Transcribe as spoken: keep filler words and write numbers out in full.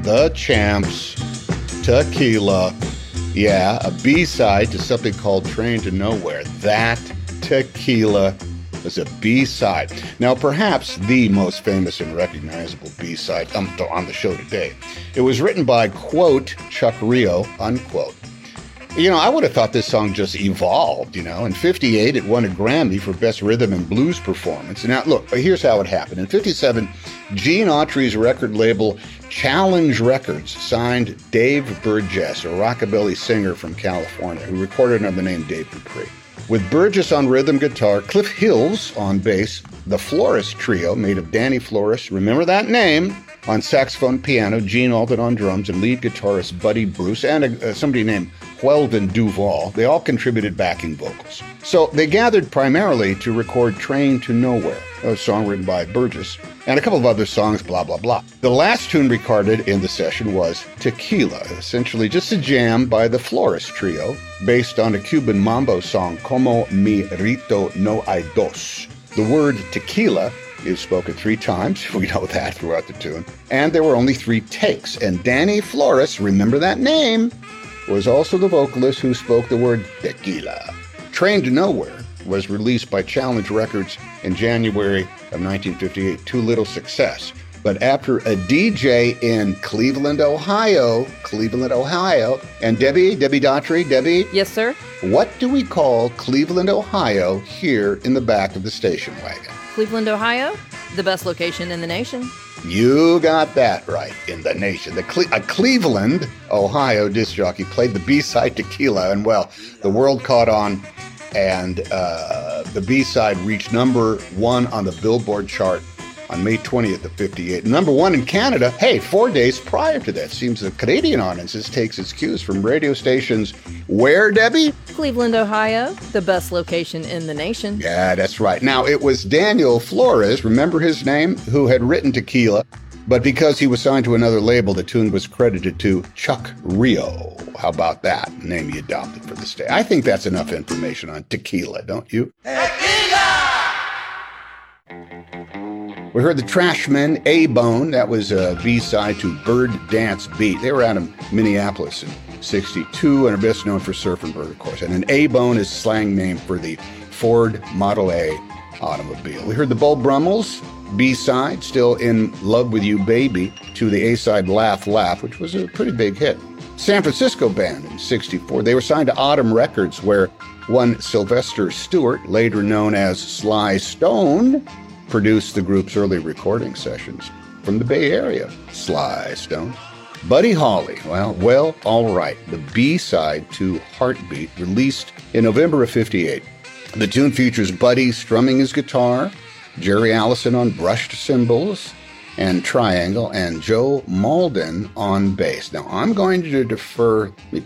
The Champs, Tequila. Yeah, a B-side to something called Train to Nowhere. That Tequila was a B-side. Now, perhaps the most famous and recognizable B-side um, on the show today. It was written by, quote, Chuck Rio, unquote. You know, I would have thought this song just evolved, you know. In fifty-eight, it won a Grammy for Best Rhythm and Blues Performance. Now, look, here's how it happened. In fifty-seven, Gene Autry's record label, Challenge Records, signed Dave Burgess, a rockabilly singer from California, who recorded under the name Dave Dupree. With Burgess on rhythm guitar, Cliff Hills on bass, the Flores Trio, made of Danny Flores, remember that name, on saxophone, piano, Gene Alden on drums, and lead guitarist Buddy Bruce, and a, uh, somebody named Weldon Duvall. They all contributed backing vocals. So they gathered primarily to record Train to Nowhere, a song written by Burgess, and a couple of other songs, blah, blah, blah. The last tune recorded in the session was Tequila, essentially just a jam by the Flores Trio, based on a Cuban mambo song, Como mi rito no hay dos. The word tequila is spoken three times, we know that, throughout the tune, and there were only three takes. And Danny Flores, remember that name, was also the vocalist who spoke the word tequila. Train to Nowhere was released by Challenge Records in January of nineteen fifty-eight, to little success. But after a D J in Cleveland, Ohio, Cleveland, Ohio, and Debbie, Debbie Daughtry, Debbie? Yes, sir? What do we call Cleveland, Ohio, here in the back of the station wagon? Cleveland, Ohio, the best location in the nation. You got that right, in the nation. The Cle- a Cleveland, Ohio disc jockey played the B-side Tequila, and well, the world caught on, and uh, the B-side reached number one on the Billboard chart on May twentieth of fifty-eight. Number one in Canada, hey, four days prior to that. Seems the Canadian audiences takes its cues from radio stations where, Debbie? Cleveland, Ohio, the best location in the nation. Yeah, that's right. Now, it was Daniel Flores, remember his name, who had written Tequila, but because he was signed to another label, the tune was credited to Chuck Rio. How about that? Name he adopted for this day. I think that's enough information on Tequila, don't you? Tequila! We heard the Trashmen, A-Bone. That was a B-side to Bird Dance Beat. They were out of Minneapolis in sixty-two and are best known for Surfin' Bird, of course. And an A-Bone is slang name for the Ford Model A automobile. We heard the Bull Brummels, B-side, Still in Love with You Baby, to the A-side Laugh Laugh, which was a pretty big hit. San Francisco band in sixty-four. They were signed to Autumn Records, where one Sylvester Stewart, later known as Sly Stone, produced the group's early recording sessions. From the Bay Area, Sly Stone. Buddy Holly, well, well, all right. The B-side to Heartbeat, released in November of fifty-eight. The tune features Buddy strumming his guitar, Jerry Allison on brushed cymbals and triangle, and Joe Malden on bass. Now, I'm going to defer, let me